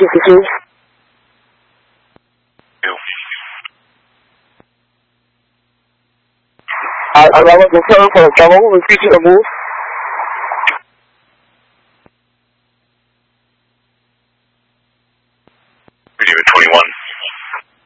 252. I'm not concerned for the trouble. Repeat the move. Receiver 21.